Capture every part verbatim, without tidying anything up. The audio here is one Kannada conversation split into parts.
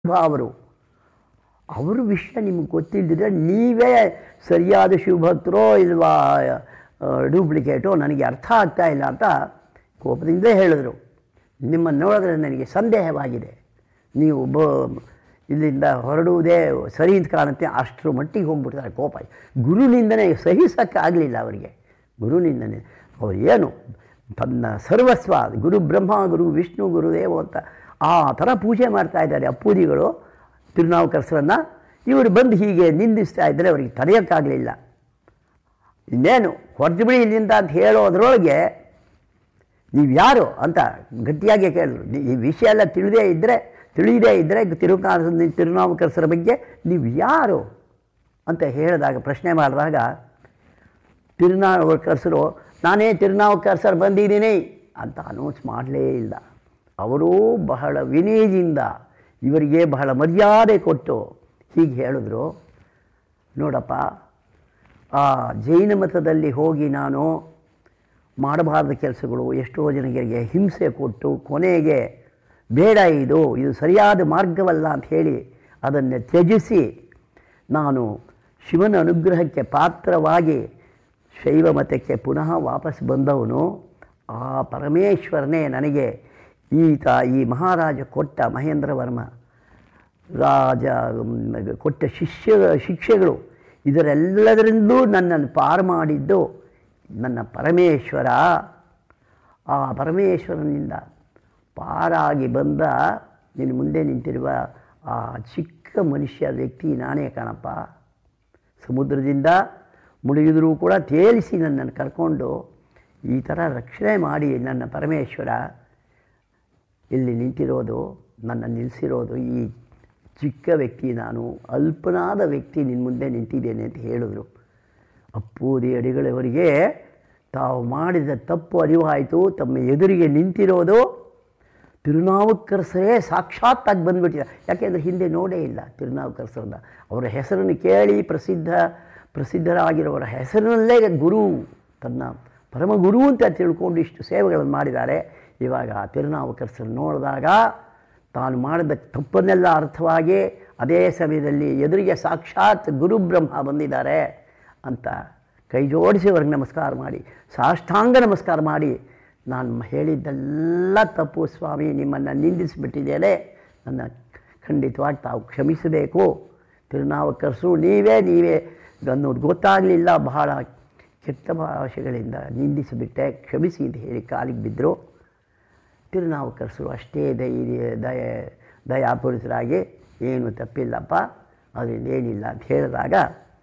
ಅವರು ಅವರ ವಿಷಯ ನಿಮಗೆ ಗೊತ್ತಿಲ್ಲದಿದ್ದರೆ ನೀವೇ ಸರಿಯಾದ ಶಿವಭಕ್ತರೋ ಇಲ್ವಾ ಡೂಪ್ಲಿಕೇಟೋ ನನಗೆ ಅರ್ಥ ಆಗ್ತಾ ಇಲ್ಲ ಅಂತ ಕೋಪದಿಂದಲೇ ಹೇಳಿದ್ರು. ನಿಮ್ಮನ್ನು ನೋಡಿದ್ರೆ ನನಗೆ ಸಂದೇಹವಾಗಿದೆ, ನೀವು ಬ ಇಲ್ಲಿಂದ ಹೊರಡುವುದೇ ಸರಿ ಅಂತ ಕಾಣುತ್ತೆ. ಅಷ್ಟರ ಮಟ್ಟಿಗೆ ಹೋಗ್ಬಿಡ್ತಾರೆ ಕೋಪ. ಗುರುನಿಂದನೇ ಸಹಿಸೋಕ್ಕಾಗಲಿಲ್ಲ ಅವರಿಗೆ. ಗುರುನಿಂದನೇ ಅವರು ಏನು ತನ್ನ ಸರ್ವಸ್ವ ಗುರು ಬ್ರಹ್ಮ ಗುರು ವಿಷ್ಣು ಗುರುದೇವ ಅಂತ ಆ ಥರ ಪೂಜೆ ಮಾಡ್ತಾ ಇದ್ದಾರೆ ಅಪ್ಪೂದಿಗಳು ತಿರುನಾವುಕರಸರನ್ನು. ಇವರು ಬಂದು ಹೀಗೆ ನಿಂದಿಸ್ತಾ ಇದ್ದರೆ ಅವರಿಗೆ ತಡೆಯೋಕ್ಕಾಗಲಿಲ್ಲ. ಇನ್ನೇನು ಹೊರಟು ಬಿಡಿ ಇಲ್ಲಿಂದ ಅಂತ ಹೇಳೋದ್ರೊಳಗೆ ನೀವು ಯಾರು ಅಂತ ಗಟ್ಟಿಯಾಗಿ ಕೇಳಿದ್ರು. ಈ ವಿಷಯ ಎಲ್ಲ ತಿಳಿದೇ ಇದ್ದರೆ ತಿಳಿದೇ ಇದ್ದರೆ ತಿರುಕಾ ತಿರುನಾವುಕರಸರ ಬಗ್ಗೆ ನೀವು ಯಾರು ಅಂತ ಹೇಳಿದಾಗ ಪ್ರಶ್ನೆ ಮಾಡಿದಾಗ ತಿರುನಾವುಕರಸರು ನಾನೇ ತಿರುನಾವುಕರಸರು ಬಂದಿದ್ದೀನಿ ಅಂತ ಅನೌನ್ಸ್ ಮಾಡಲೇ ಇಲ್ಲ. ಅವರು ಬಹಳ ವಿನಯದಿಂದ ಇವರಿಗೆ ಬಹಳ ಮರ್ಯಾದೆ ಕೊಟ್ಟು ಹೀಗೆ ಹೇಳಿದ್ರು, ನೋಡಪ್ಪ, ಆ ಜೈನ ಮತದಲ್ಲಿ ಹೋಗಿ ನಾನು ಮಾಡಬಾರ್ದ ಕೆಲಸಗಳು ಎಷ್ಟೋ ಜನರಿಗೆ ಹಿಂಸೆ ಕೊಟ್ಟು ಕೊನೆಗೆ ಬೇಡ ಇದು ಇದು ಸರಿಯಾದ ಮಾರ್ಗವಲ್ಲ ಅಂತ ಹೇಳಿ ಅದನ್ನು ತ್ಯಜಿಸಿ ನಾನು ಶಿವನ ಅನುಗ್ರಹಕ್ಕೆ ಪಾತ್ರವಾಗಿ ಶೈವ ಮತಕ್ಕೆ ಪುನಃ ವಾಪಸ್ ಬಂದವನು. ಆ ಪರಮೇಶ್ವರನೇ ನನಗೆ ಈತ ಈ ಮಹಾರಾಜ ಕೊಟ್ಟ ಮಹೇಂದ್ರ ವರ್ಮ ರಾಜ ಕೊಟ್ಟ ಶಿಷ್ಯ ಶಿಕ್ಷೆಗಳು ಇದರೆಲ್ಲದರಿಂದಲೂ ನನ್ನನ್ನು ಪಾರು ಮಾಡಿದ್ದು ನನ್ನ ಪರಮೇಶ್ವರ. ಆ ಪರಮೇಶ್ವರನಿಂದ ಪಾರಾಗಿ ಬಂದ ನಿನ್ನ ಮುಂದೆ ನಿಂತಿರುವ ಆ ಚಿಕ್ಕ ಮನುಷ್ಯ ವ್ಯಕ್ತಿ ನಾನೇ ಕಣಪ್ಪ. ಸಮುದ್ರದಿಂದ ಮುಳುಗಿದರೂ ಕೂಡ ತೇಲಿಸಿ ನನ್ನನ್ನು ಕರ್ಕೊಂಡು ಈ ಥರ ರಕ್ಷಣೆ ಮಾಡಿ ನನ್ನ ಪರಮೇಶ್ವರ ಇಲ್ಲಿ ನಿಂತಿರೋದು, ನನ್ನ ನಿಲ್ಲಿಸಿರೋದು ಈ ಚಿಕ್ಕ ವ್ಯಕ್ತಿ, ನಾನು ಅಲ್ಪನಾದ ವ್ಯಕ್ತಿ ನಿನ್ನ ಮುಂದೆ ನಿಂತಿದ್ದೇನೆ ಅಂತ ಹೇಳಿದ್ರು. ಅಪ್ಪೂದಿ ಅಡಿಗಳವರಿಗೆ ತಾವು ಮಾಡಿದ ತಪ್ಪು ಅರಿವಾಯಿತು. ತಮ್ಮ ಎದುರಿಗೆ ನಿಂತಿರೋದು ತಿರುನಾವುಕರಸರೇ ಸಾಕ್ಷಾತ್ತಾಗಿ ಬಂದುಬಿಟ್ಟಿದ್ದಾರೆ. ಯಾಕೆಂದರೆ ಹಿಂದೆ ನೋಡೇ ಇಲ್ಲ ತಿರುನಾವುಕರಸರನ್ನ. ಅವರ ಹೆಸರನ್ನು ಕೇಳಿ ಪ್ರಸಿದ್ಧ ಪ್ರಸಿದ್ಧರಾಗಿರೋರ ಹೆಸರಿನಲ್ಲೇ ಗುರು ತನ್ನ ಪರಮಗುರು ಅಂತ ತಿಳ್ಕೊಂಡು ಇಷ್ಟು ಸೇವೆಗಳನ್ನು ಮಾಡಿದ್ದಾರೆ. ಇವಾಗ ತಿರುನಾವುಕರಸರನ್ನು ನೋಡಿದಾಗ ತಾನು ಮಾಡಿದ ತಪ್ಪನ್ನೆಲ್ಲ ಅರ್ಥವಾಗಿ ಅದೇ ಸಮಯದಲ್ಲಿ ಎದುರಿಗೆ ಸಾಕ್ಷಾತ್ ಗುರು ಬ್ರಹ್ಮ ಬಂದಿದ್ದಾರೆ ಅಂತ ಕೈ ಜೋಡಿಸಿ ಅವ್ರಿಗೆ ನಮಸ್ಕಾರ ಮಾಡಿ ಸಾಷ್ಟಾಂಗ ನಮಸ್ಕಾರ ಮಾಡಿ, ನಾನು ಹೇಳಿದ್ದೆಲ್ಲ ತಪ್ಪು ಸ್ವಾಮಿ, ನಿಮ್ಮನ್ನು ನಿಂದಿಸಿಬಿಟ್ಟಿದ್ದೇನೆ, ನನ್ನ ಖಂಡಿತವಾಗಿ ತಾವು ಕ್ಷಮಿಸಬೇಕು. ತಿರುನಾವುಕರಸರು ನೀವೇ ನೀವೇ ಅನ್ನೋದು ಗೊತ್ತಾಗಲಿಲ್ಲ, ಬಹಳ ಕೆಟ್ಟ ಭಾಷೆಗಳಿಂದ ನಿಂದಿಸಿಬಿಟ್ಟೆ, ಕ್ಷಮಿಸಿ ಅಂತ ಹೇಳಿ ಕಾಲಿಗೆ ಬಿದ್ದರು. ತಿರುನಾವುಕರಸರು ಅಷ್ಟೇ ಧೈರ್ಯ ದಯ ದಯಾಪೂರಿತರಾಗಿ ಏನು ತಪ್ಪಿಲ್ಲಪ್ಪ, ಅದರಿಂದ ಏನಿಲ್ಲ ಅಂತ ಹೇಳಿದಾಗ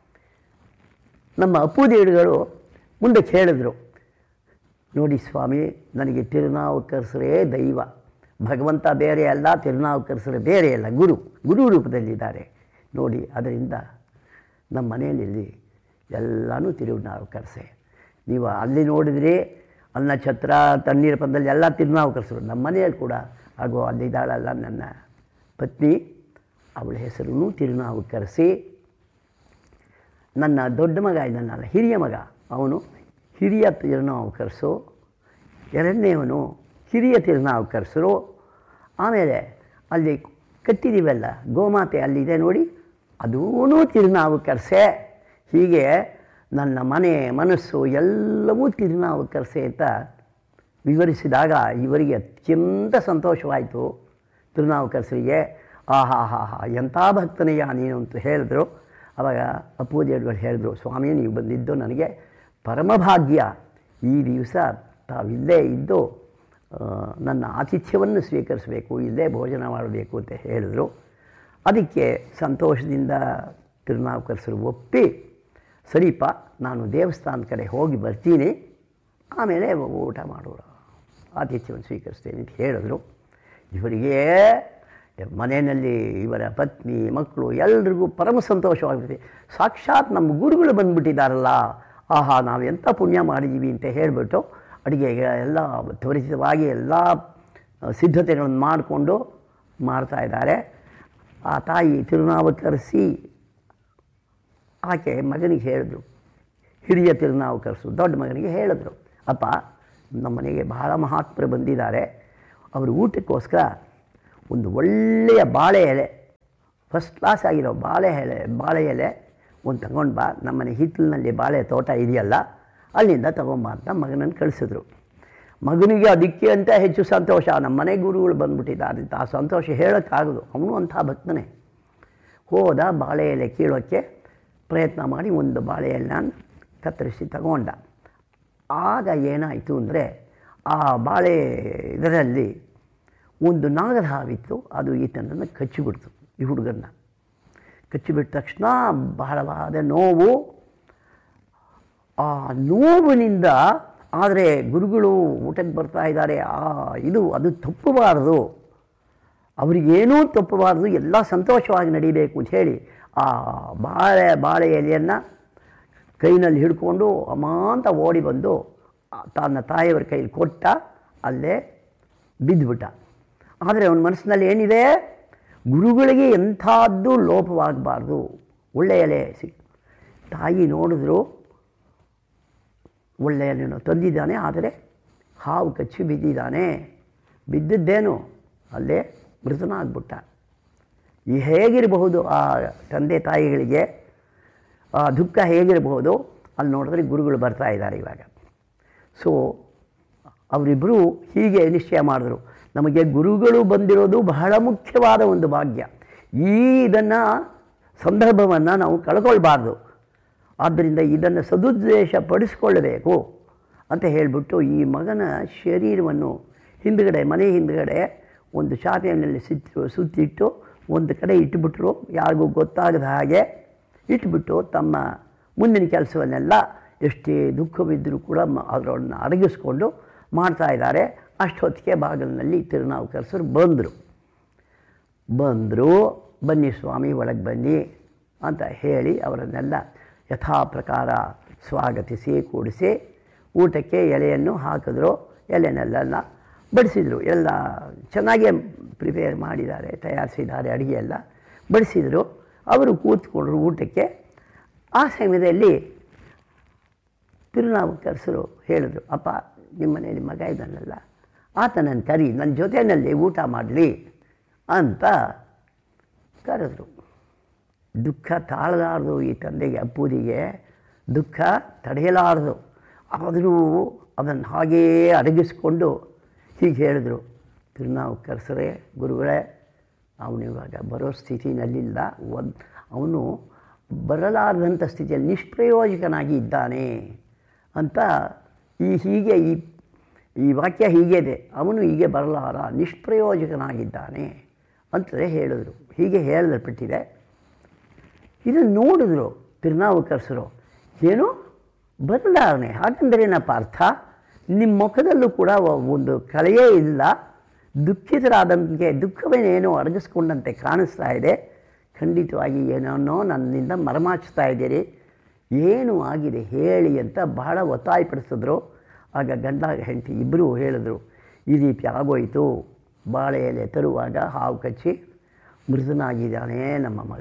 ನಮ್ಮ ಅಪ್ಪುದೇಡುಗಳು ಮುಂದಕ್ಕೆ ಹೇಳಿದ್ರು, ನೋಡಿ ಸ್ವಾಮಿ, ನನಗೆ ತಿರುನಾವುಕರಸರೇ ದೈವ, ಭಗವಂತ ಬೇರೆ ಅಲ್ಲ, ತಿರುನಾವುಕರಸರೇ ಬೇರೆ ಅಲ್ಲ, ಗುರು ಗುರು ರೂಪದಲ್ಲಿದ್ದಾರೆ ನೋಡಿ. ಅದರಿಂದ ನಮ್ಮ ಮನೆಯಲ್ಲಿ ಎಲ್ಲನೂ ತಿರುನಾವುಕರಸೆ. ನೀವು ಅಲ್ಲಿ ನೋಡಿದ್ರಿ ಅನ್ನ ಛತ್ರ ತಣ್ಣೀರ ಪಂದಲ್ಲಿ ಎಲ್ಲ ತಿರುನಾವುಕರಸರು. ನಮ್ಮ ಮನೆಯಲ್ಲಿ ಕೂಡ ಹಾಗೂ ಅಲ್ಲಿದ್ದಾಳಲ್ಲ ನನ್ನ ಪತ್ನಿ, ಅವಳ ಹೆಸರು ತಿರುನಾವುಕರಸಿ. ನನ್ನ ದೊಡ್ಡ ಮಗ ಇದ್ದಾನಲ್ಲ, ಹಿರಿಯ ಮಗ, ಅವನು ಹಿರಿಯ ತಿರುನಾವುಕರಸು. ಎರಡನೇವನು ಹಿರಿಯ ತಿರುನಾವುಕರಸರು. ಆಮೇಲೆ ಅಲ್ಲಿ ಕಟ್ಟಿದ್ದೀವಲ್ಲ ಗೋಮಾತೆ ಅಲ್ಲಿದೆ ನೋಡಿ, ಅದೂ ತಿರುನಾವುಕರಸೆ. ಹೀಗೆ ನನ್ನ ಮನೆ ಮನಸ್ಸು ಎಲ್ಲವೂ ತಿರುನಾವುಕರಸೆ ಅಂತ ವಿವರಿಸಿದಾಗ ಇವರಿಗೆ ಅತ್ಯಂತ ಸಂತೋಷವಾಯಿತು. ತಿರುನಾವುಕರಸರಿಗೆ ಆಹಾ ಹಾ ಹಾ ಎಂಥ ಭಕ್ತನೆಯ ನೀನು ಅಂತ ಹೇಳಿದ್ರು. ಆವಾಗ ಅಪ್ಪೂದೇವ್ರುಗಳು ಹೇಳಿದ್ರು, ಸ್ವಾಮಿ ನೀವು ಬಂದಿದ್ದು ನನಗೆ ಪರಮಭಾಗ್ಯ, ಈ ದಿವಸ ತಾವಿಲ್ಲೇ ಇದ್ದು ನನ್ನ ಆತಿಥ್ಯವನ್ನು ಸ್ವೀಕರಿಸಬೇಕು, ಇಲ್ಲೇ ಭೋಜನ ಮಾಡಬೇಕು ಅಂತ ಹೇಳಿದ್ರು. ಅದಕ್ಕೆ ಸಂತೋಷದಿಂದ ತಿರುನಾವುಕರಸರು ಒಪ್ಪಿ, ಸರಿಪ ನಾನು ದೇವಸ್ಥಾನದ ಕಡೆ ಹೋಗಿ ಬರ್ತೀನಿ, ಆಮೇಲೆ ಊಟ ಮಾಡೋರು, ಆತಿಥ್ಯವನ್ನು ಸ್ವೀಕರಿಸ್ತೇನೆ ಅಂತ ಹೇಳಿದ್ರು. ಇವರಿಗೆ ಮನೆಯಲ್ಲಿ ಇವರ ಪತ್ನಿ ಮಕ್ಕಳು ಎಲ್ರಿಗೂ ಪರಮ ಸಂತೋಷವಾಗ್ಬಿಟ್ಟಿದೆ. ಸಾಕ್ಷಾತ್ ನಮ್ಮ ಗುರುಗಳು ಬಂದುಬಿಟ್ಟಿದ್ದಾರಲ್ಲ, ಆಹಾ ನಾವು ಎಂಥ ಪುಣ್ಯ ಮಾಡಿದ್ದೀವಿ ಅಂತ ಹೇಳಿಬಿಟ್ಟು ಅಡುಗೆಗೆ ಎಲ್ಲ ತ್ವರಿತವಾಗಿ ಎಲ್ಲ ಸಿದ್ಧತೆಗಳನ್ನು ಮಾಡಿಕೊಂಡು ಮಾಡ್ತಾಯಿದ್ದಾರೆ. ಆ ತಾಯಿ ತಿರುನಾವುಕರಸಿ ಆಕೆ ಮಗನಿಗೆ ಹೇಳಿದ್ರು, ಹಿರಿಯ ತಿರುನಾವುಕರಸು ದೊಡ್ಡ ಮಗನಿಗೆ ಹೇಳಿದ್ರು, ಅಪ್ಪ ನಮ್ಮ ಮನೆಗೆ ಬಹಳ ಮಹಾತ್ಮರು ಬಂದಿದ್ದಾರೆ, ಅವರು ಊಟಕ್ಕೋಸ್ಕರ ಒಂದು ಒಳ್ಳೆಯ ಬಾಳೆ ಎಲೆ ಫಸ್ಟ್ ಕ್ಲಾಸ್ ಆಗಿರೋ ಬಾಳೆ ಎಲೆ ಬಾಳೆ ಎಲೆ ಒಂದು ತಗೊಂಡು ಬಾ, ನಮ್ಮನೆ ಹಿತ್ತಲಿನಲ್ಲಿ ಬಾಳೆ ತೋಟ ಇದೆಯಲ್ಲ ಅಲ್ಲಿಂದ ತಗೊಂಬ ಅಂತ ಮಗನನ್ನು ಕಳಿಸಿದ್ರು. ಮಗನಿಗೆ ಅದಕ್ಕೆ ಅಂತ ಹೆಚ್ಚು ಸಂತೋಷ. ನಮ್ಮ ಮನೆ ಗುರುಗಳು ಬಂದುಬಿಟ್ಟಿದ್ದಾರೆ ಅಂತ ಆ ಸಂತೋಷ ಹೇಳೋಕ್ಕಾಗೋದು. ಅವನು ಅಂಥ ಭಕ್ತನೇ. ಹೋದ, ಬಾಳೆ ಎಲೆ ಕೀಳೋಕ್ಕೆ ಪ್ರಯತ್ನ ಮಾಡಿ ಒಂದು ಬಾಳೆ ಎಲೆನ ಕತ್ತರಿಸಿ ತಗೊಂಡ. ಆಗ ಏನಾಯಿತು ಅಂದರೆ ಆ ಬಾಳೆ ಇದರಲ್ಲಿ ಒಂದು ನಾಗರ ಹಾವಿತ್ತು. ಅದು ಈತನನ್ನು ಕಚ್ಚಿಬಿಡ್ತು, ಈ ಹುಡುಗನ್ನ ಕಚ್ಚಿಬಿಟ್ಟ ತಕ್ಷಣ ಬಹಳವಾದ ನೋವು. ಆ ನೋವಿನಿಂದ ಆದರೆ ಗುರುಗಳು ಊಟಕ್ಕೆ ಬರ್ತಾ ಇದ್ದಾರೆ, ಆ ಇದು ಅದು ತಪ್ಪಬಾರದು, ಅವರಿಗೇನೂ ತಪ್ಪಬಾರ್ದು, ಎಲ್ಲ ಸಂತೋಷವಾಗಿ ನಡೀಬೇಕು ಅಂತ ಹೇಳಿ ಆ ಬಾಳೆ ಬಾಳೆ ಎಲೆಯನ್ನು ಕೈನಲ್ಲಿ ಹಿಡ್ಕೊಂಡು ಅಮಾಂತ ಓಡಿ ಬಂದು ತನ್ನ ತಾಯಿಯವರ ಕೈಲಿ ಕೊಟ್ಟ. ಅಲ್ಲೇ ಬಿದ್ದುಬಿಟ್ಟ. ಆದರೆ ಅವನ ಮನಸ್ಸಿನಲ್ಲಿ ಏನಿದೆ, ಗುರುಗಳಿಗೆ ಎಂಥದ್ದು ಲೋಪವಾಗಬಾರ್ದು, ಒಳ್ಳೆಯ ಎಲೆ ಸಿಕ್. ತಾಯಿ ನೋಡಿದ್ರು, ಒಳ್ಳೆಯ ಎಲೆಯನ್ನು ತಂದಿದ್ದಾನೆ, ಆದರೆ ಹಾವು ಕಚ್ಚಿ ಬಿದ್ದಿದ್ದಾನೆ. ಬಿದ್ದಿದ್ದೇನು ಅಲ್ಲೇ ಮೃತನಾಗ್ಬಿಟ್ಟ. ಈ ಹೇಗಿರಬಹುದು ಆ ತಂದೆ ತಾಯಿಗಳಿಗೆ, ಆ ದುಃಖ ಹೇಗಿರಬಹುದು. ಅಲ್ಲಿ ನೋಡಿದ್ರೆ ಗುರುಗಳು ಬರ್ತಾ ಇದ್ದಾರೆ ಇವಾಗ. ಸೊ ಅವರಿಬ್ಬರು ಹೀಗೆ ನಿಶ್ಚಯ ಮಾಡಿದ್ರು, ನಮಗೆ ಗುರುಗಳು ಬಂದಿರೋದು ಬಹಳ ಮುಖ್ಯವಾದ ಒಂದು ಭಾಗ್ಯ. ಈ ಇದನ್ನು ಸಂದರ್ಭವನ್ನು ನಾವು ಕಳ್ಕೊಳ್ಬಾರ್ದು. ಆದ್ದರಿಂದ ಇದನ್ನು ಸದುದ್ದೇಶ ಪಡಿಸ್ಕೊಳ್ಳಬೇಕು ಅಂತ ಹೇಳಿಬಿಟ್ಟು ಈ ಮಗನ ಶರೀರವನ್ನು ಹಿಂದುಗಡೆ ಮನೆ ಹಿಂದುಗಡೆ ಒಂದು ಚಾಪೆಯಲ್ಲಿ ಸುತ್ತು ಸುತ್ತಿಟ್ಟು ಒಂದು ಕಡೆ ಇಟ್ಟುಬಿಟ್ರು, ಯಾರಿಗೂ ಗೊತ್ತಾಗದ ಹಾಗೆ ಇಟ್ಬಿಟ್ಟು ತಮ್ಮ ಮುಂದಿನ ಕೆಲಸವನ್ನೆಲ್ಲ ಎಷ್ಟೇ ದುಃಖವಿದ್ದರೂ ಕೂಡ ಅದರನ್ನು ಅಡಗಿಸ್ಕೊಂಡು ಮಾಡ್ತಾ ಇದ್ದಾರೆ. ಅಷ್ಟೊತ್ತಿಗೆ ಬಾಗಿಲಿನಲ್ಲಿ ತಿರುನಾವುಕರಸರು ಬಂದರು ಬಂದರು ಬನ್ನಿ ಸ್ವಾಮಿ ಒಳಗೆ ಬನ್ನಿ ಅಂತ ಹೇಳಿ ಅವರನ್ನೆಲ್ಲ ಯಥಾ ಪ್ರಕಾರ ಸ್ವಾಗತಿಸಿ ಕೂಡಿಸಿ ಊಟಕ್ಕೆ ಎಲೆಯನ್ನು ಹಾಕಿದ್ರು. ಎಲೆನೆಲ್ಲ ಬಡಿಸಿದರು. ಎಲ್ಲ ಚೆನ್ನಾಗೇ ಪ್ರಿಪೇರ್ ಮಾಡಿದ್ದಾರೆ, ತಯಾರಿಸಿದ್ದಾರೆ, ಅಡುಗೆ ಎಲ್ಲ ಬಡಿಸಿದರು. ಅವರು ಕೂತ್ಕೊಂಡ್ರು ಊಟಕ್ಕೆ. ಆ ಸಮಯದಲ್ಲಿ ತಿರುನಾವುಕರಸರು ಹೇಳಿದ್ರು, ಅಪ್ಪ ನಿಮ್ಮ ಮನೆಯಲ್ಲಿ ಮಗ ಇದ್ದಾನಲ್ಲ, ಆತನನ್ನು ಕರಿ, ನನ್ನ ಜೊತೆಯಲ್ಲಿ ಊಟ ಮಾಡಲಿ ಅಂತ ಕರೆದ್ರು. ದುಃಖ ತಾಳಲಾರದು ಈ ತಂದೆಗೆ, ಅಪ್ಪೂರಿಗೆ ದುಃಖ ತಡೆಯಲಾರದು. ಆದರೂ ಅದನ್ನು ಹಾಗೇ ಅಡಗಿಸ್ಕೊಂಡು ಹೀಗೆ ಹೇಳಿದ್ರು, ತಿರುನಾವುಕರಸರೇ ಗುರುಗಳೇ, ಅವನು ಇವಾಗ ಬರೋ ಸ್ಥಿತಿನಲ್ಲಿಲ್ಲ, ಒಂದು ಅವನು ಬರಲಾರದಂಥ ಸ್ಥಿತಿಯಲ್ಲಿ ನಿಷ್ಪ್ರಯೋಜಕನಾಗಿ ಇದ್ದಾನೆ ಅಂತ ಈ ಹೀಗೆ ಈ ಈ ವಾಕ್ಯ ಹೀಗೆ ಇದೆ, ಅವನು ಹೀಗೆ ಬರಲಾರ ನಿಷ್ಪ್ರಯೋಜಕನಾಗಿದ್ದಾನೆ ಅಂತಲೇ ಹೇಳಿದ್ರು. ಹೀಗೆ ಹೇಳಲ್ಪಟ್ಟಿದೆ. ಇದನ್ನು ನೋಡಿದ್ರು ತಿರುನಾವುಕರಸರು, ಏನು ಬರಲಾರನೆ, ಹಾಗಂದರೆ ಏನಪ್ಪ ಅರ್ಥ? ನಿಮ್ಮ ಮುಖದಲ್ಲೂ ಕೂಡ ಒಂದು ಕಲೆಯೇ ಇಲ್ಲ, ದುಃಖಿತರಾದಂತೆ ದುಃಖವೇನೇನೋ ಅಡಗಿಸ್ಕೊಂಡಂತೆ ಕಾಣಿಸ್ತಾ ಇದೆ, ಖಂಡಿತವಾಗಿ ಏನೋ ನನ್ನಿಂದ ಮರಮಾಚ್ತಾ ಇದ್ದೀರಿ, ಏನು ಆಗಿದೆ ಹೇಳಿ ಅಂತ ಬಹಳ ಒತ್ತಾಯಪಡಿಸಿದ್ರು. ಆಗ ಗಂಡ ಹೆಂಡತಿ ಇಬ್ಬರೂ ಹೇಳಿದ್ರು, ಈ ರೀತಿ ಆಗೋಯಿತು, ಬಾಳೆ ಎಲೆ ತರುವಾಗ ಹಾವು ಕಚ್ಚಿ ಮೃತನಾಗಿದ್ದಾನೆ ನಮ್ಮ ಮಗ.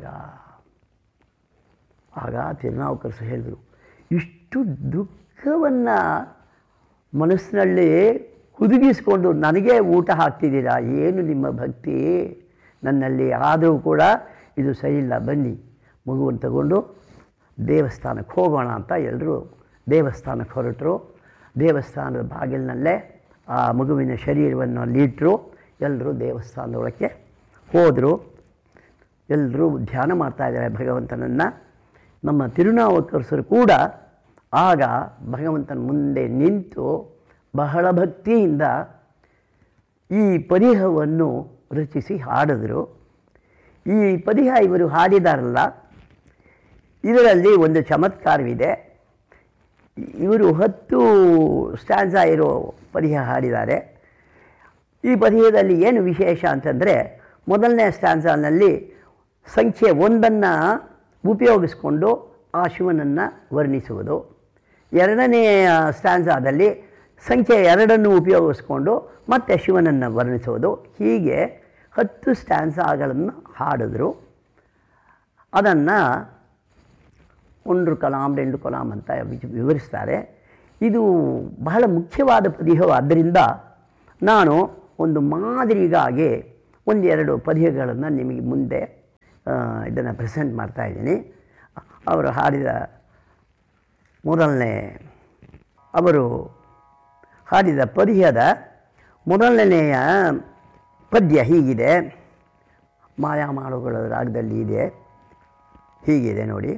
ಆಗ ತಿರುನಾವುಕರಸರು ಹೇಳಿದರು, ಇಷ್ಟು ದುಃಖವನ್ನು ಮನಸ್ಸಿನಲ್ಲಿ ಹುದುಗಿಸ್ಕೊಂಡು ನನಗೆ ಊಟ ಹಾಕ್ತಿದ್ದೀರಾ, ಏನು ನಿಮ್ಮ ಭಕ್ತಿ ನನ್ನಲ್ಲಿ? ಆದರೂ ಕೂಡ ಇದು ಸರಿಯಿಲ್ಲ, ಬನ್ನಿ ಮಗುವನ್ನು ತಗೊಂಡು ದೇವಸ್ಥಾನಕ್ಕೆ ಹೋಗೋಣ ಅಂತ ಎಲ್ಲರೂ ದೇವಸ್ಥಾನಕ್ಕೆ ಹೊರಟರು. ದೇವಸ್ಥಾನದ ಬಾಗಿಲಿನಲ್ಲೇ ಆ ಮಗುವಿನ ಶರೀರವನ್ನು ಅಲ್ಲಿಟ್ಟರು. ಎಲ್ಲರೂ ದೇವಸ್ಥಾನದೊಳಕ್ಕೆ ಹೋದರು. ಎಲ್ಲರೂ ಧ್ಯಾನ ಮಾಡ್ತಾಯಿದ್ದಾರೆ ಭಗವಂತನನ್ನು. ನಮ್ಮ ತಿರುನಾವುಕರಸರು ಕೂಡ ಆಗ ಭಗವಂತನ ಮುಂದೆ ನಿಂತು ಬಹಳ ಭಕ್ತಿಯಿಂದ ಈ ಪದಿಹವನ್ನು ರಚಿಸಿ ಹಾಡಿದರು. ಈ ಪದಿಹ ಇವರು ಹಾಡಿದಾರಲ್ಲ, ಇದರಲ್ಲಿ ಒಂದು ಚಮತ್ಕಾರವಿದೆ. ಇವರು ಹತ್ತು ಸ್ಟ್ಯಾನ್ಸಾ ಇರೋ ಪದಿಹ ಹಾಡಿದ್ದಾರೆ. ಈ ಪದಿಹದಲ್ಲಿ ಏನು ವಿಶೇಷ ಅಂತಂದರೆ, ಮೊದಲನೇ ಸ್ಟ್ಯಾನ್ಸಾನಲ್ಲಿ ಸಂಖ್ಯೆ ಒಂದನ್ನು ಉಪಯೋಗಿಸ್ಕೊಂಡು ಆ ಶಿವನನ್ನು ವರ್ಣಿಸುವುದು, ಎರಡನೆಯ ಸ್ಟ್ಯಾನ್ಸಾದಲ್ಲಿ ಸಂಖ್ಯೆ ಎರಡನ್ನು ಉಪಯೋಗಿಸ್ಕೊಂಡು ಮತ್ತೆ ಶಿವನನ್ನು ವರ್ಣಿಸುವುದು. ಹೀಗೆ ಹತ್ತು ಸ್ಟ್ಯಾನ್ಸಾಗಳನ್ನು ಹಾಡಿದ್ರು. ಅದನ್ನು ಒಂದು ಕಲಾಂ ರೆಂಡು ಕಲಾಂ ಅಂತ ವಿವರಿಸ್ತಾರೆ. ಇದು ಬಹಳ ಮುಖ್ಯವಾದ ಪದಿಹ. ಆದ್ದರಿಂದ ನಾನು ಒಂದು ಮಾದರಿಗಾಗಿ ಒಂದೆರಡು ಪದಿಹಗಳನ್ನು ನಿಮಗೆ ಮುಂದೆ ಇದನ್ನು ಪ್ರೆಸೆಂಟ್ ಮಾಡ್ತಾಯಿದ್ದೀನಿ. ಅವರು ಹಾಡಿದ ಮೊದಲನೇ ಅವರು ಹಾಡಿದ ಪದ್ಯದ ಮೊದಲನೆಯ ಪದ್ಯ ಹೀಗಿದೆ. ಮಾಯಾಮಾಳುಗಳ ರಾಗದಲ್ಲಿ ಇದೆ. ಹೀಗಿದೆ ನೋಡಿ.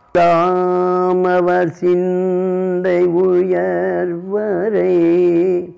தாமவர் சிந்தை உயர்வரை